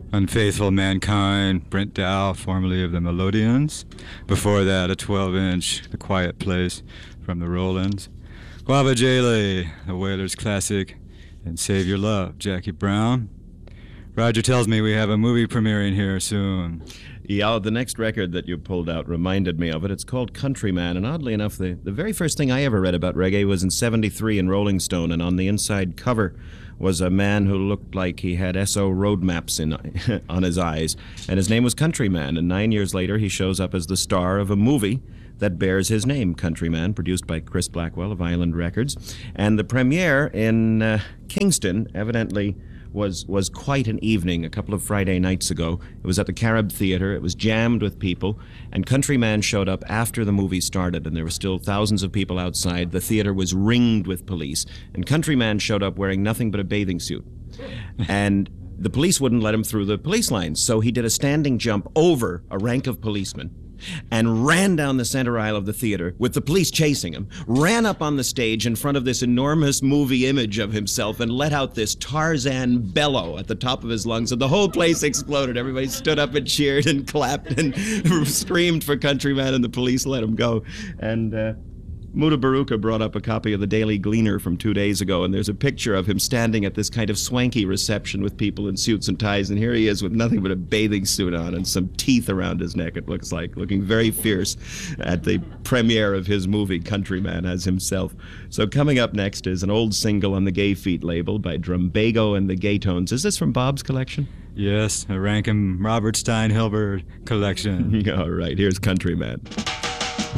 Unfaithful Mankind, Brent Dow, formerly of the Melodians. Before that, a 12-inch, The Quiet Place, from the Rollins. Guava Jaylee, the Wailers classic, and Save Your Love, Jackie Brown. Roger tells me we have a movie premiering here soon. Yeah, the next record that you pulled out reminded me of it. It's called Countryman, and oddly enough, the very first thing I ever read about reggae was in '73 in Rolling Stone, and on the inside cover was a man who looked like he had SO road maps on his eyes, and his name was Countryman, and 9 years later he shows up as the star of a movie that bears his name, Countryman, produced by Chris Blackwell of Island Records. And the premiere in Kingston evidently was quite an evening a couple of Friday nights ago. It was at the Carib Theatre. It was jammed with people, and Countryman showed up after the movie started, and there were still thousands of people outside. The theatre was ringed with police, and Countryman showed up wearing nothing but a bathing suit. And the police wouldn't let him through the police lines, so he did a standing jump over a rank of policemen and ran down the center aisle of the theater with the police chasing him, ran up on the stage in front of this enormous movie image of himself and let out this Tarzan bellow at the top of his lungs, and the whole place exploded. Everybody stood up and cheered and clapped and screamed for Countryman, and the police let him go. And Muda Baruka brought up a copy of the Daily Gleaner from 2 days ago, and there's a picture of him standing at this kind of swanky reception with people in suits and ties, and here he is with nothing but a bathing suit on and some teeth around his neck, it looks like, looking very fierce at the premiere of his movie Countryman as himself. So coming up next is an old single on the Gay Feet label by Drumbago and the Gaytones. Is this from Bob's collection? Yes, a Rankin Robert Stein Hilbert collection. All right, here's Countryman.